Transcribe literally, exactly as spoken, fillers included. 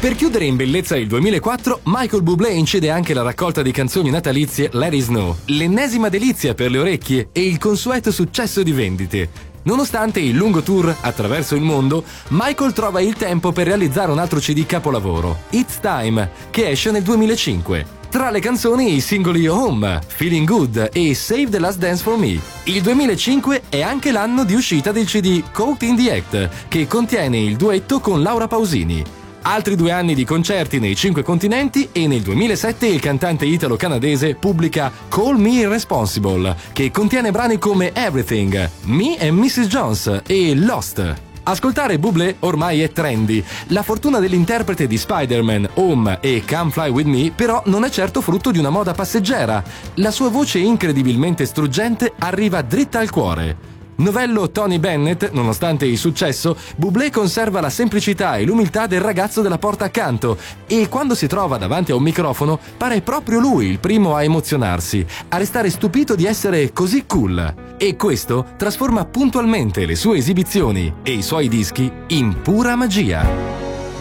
Per chiudere in bellezza il duemilaquattro, Michael Bublé incide anche la raccolta di canzoni natalizie Let It Snow, l'ennesima delizia per le orecchie e il consueto successo di vendite. Nonostante il lungo tour attraverso il mondo, Michael trova il tempo per realizzare un altro C D capolavoro, It's Time, che esce nel duemilacinque. Tra le canzoni i singoli Home, Feeling Good e Save the Last Dance for Me. Il duemilacinque è anche l'anno di uscita del C D Caught in the Act, che contiene il duetto con Laura Pausini. Altri due anni di concerti nei cinque continenti e nel duemilasette il cantante italo-canadese pubblica Call Me Irresponsible, che contiene brani come Everything, Me and missus Jones e Lost. Ascoltare Bublé ormai è trendy. La fortuna dell'interprete di Spider-Man, Home e Come Fly With Me però non è certo frutto di una moda passeggera. La sua voce incredibilmente struggente arriva dritta al cuore. Novello Tony Bennett, nonostante il successo, Bublé conserva la semplicità e l'umiltà del ragazzo della porta accanto e quando si trova davanti a un microfono pare proprio lui il primo a emozionarsi, a restare stupito di essere così cool. E questo trasforma puntualmente le sue esibizioni e i suoi dischi in pura magia.